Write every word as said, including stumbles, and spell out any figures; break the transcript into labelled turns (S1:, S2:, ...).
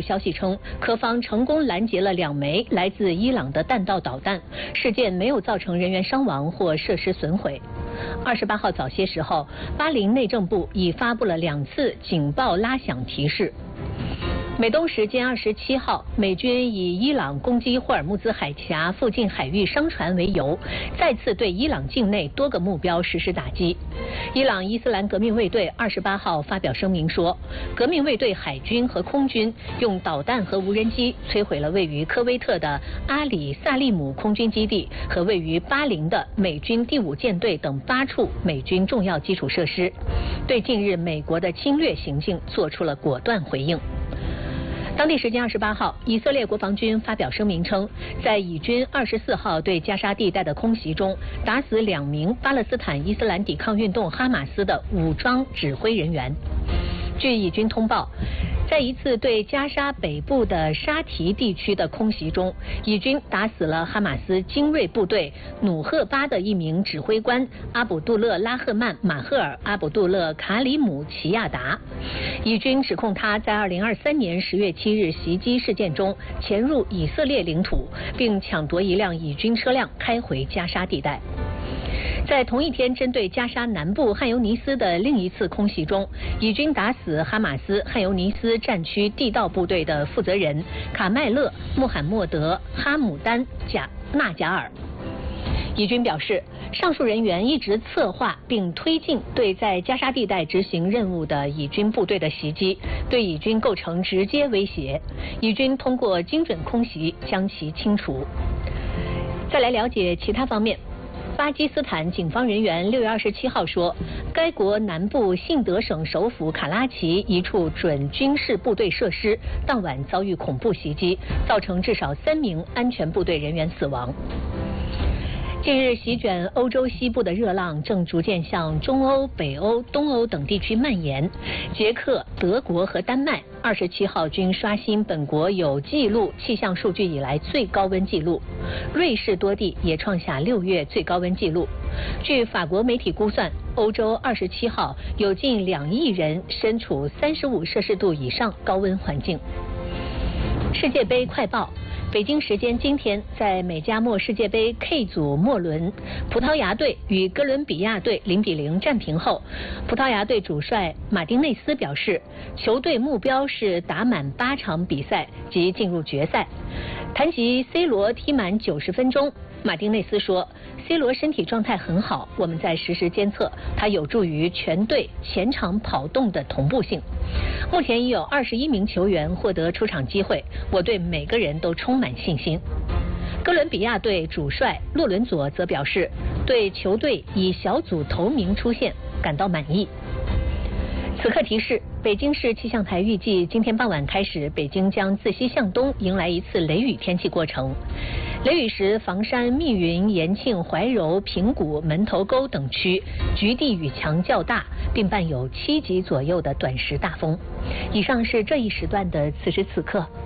S1: 消息称，科方成功拦截了两枚来自伊朗的弹道导弹，事件没有造成人员伤亡或设施损毁。二十八号早些时候，巴林内政部已发布了两次警报拉响提示。美东时间二十七号，美军以伊朗攻击霍尔木兹海峡附近海域商船为由，再次对伊朗境内多个目标实施打击。伊朗伊斯兰革命卫队二十八号发表声明说，革命卫队海军和空军用导弹和无人机摧毁了位于科威特的阿里萨利姆空军基地和位于巴林的美军第五舰队等八处美军重要基础设施，对近日美国的侵略行径做出了果断回应。当地时间二十八号，以色列国防军发表声明称，在以军二十四号对加沙地带的空袭中，打死两名巴勒斯坦伊斯兰抵抗运动哈马斯的武装指挥人员。据以军通报，在一次对加沙北部的沙提地区的空袭中，以军打死了哈马斯精锐部队努赫巴的一名指挥官阿卜杜勒拉赫曼马赫尔阿卜杜勒卡里姆齐亚达。以军指控他在二零二三年十月七日袭击事件中潜入以色列领土，并抢夺一辆以军车辆开回加沙地带。在同一天，针对加沙南部汉尤尼斯的另一次空袭中，以军打死哈马斯汉尤尼斯战区地道部队的负责人卡麦勒穆罕默德哈姆丹贾纳贾尔。以军表示，上述人员一直策划并推进对在加沙地带执行任务的以军部队的袭击，对以军构成直接威胁。以军通过精准空袭将其清除。再来了解其他方面。巴基斯坦警方人员六月二十七号说，该国南部信德省首府卡拉奇一处准军事部队设施当晚遭遇恐怖袭击，造成至少三名安全部队人员死亡。近日席卷欧洲西部的热浪正逐渐向中欧、北欧、东欧等地区蔓延。捷克、德国和丹麦二十七号均刷新本国有记录气象数据以来最高温纪录，瑞士多地也创下六月最高温纪录。据法国媒体估算，欧洲二十七号有近两亿人身处三十五摄氏度以上高温环境。世界杯快报。北京时间今天，在美加墨世界杯 K 组末轮，葡萄牙队与哥伦比亚队零比零战平后，葡萄牙队主帅马丁内斯表示，球队目标是打满八场比赛及进入决赛。谈及 C 罗踢满九十分钟，马丁内斯说 ，C 罗身体状态很好，我们在实时监测，他有助于全队前场跑动的同步性。目前已有二十一名球员获得出场机会，我对每个人都充满信心。哥伦比亚队主帅洛伦佐则表示，对球队以小组头名出现感到满意。此刻提示，北京市气象台预计今天傍晚开始，北京将自西向东迎来一次雷雨天气过程。雷雨时，房山、密云、延庆、怀柔、平谷、门头沟等区局地雨强较大，并伴有七级左右的短时大风。以上是这一时段的此时此刻。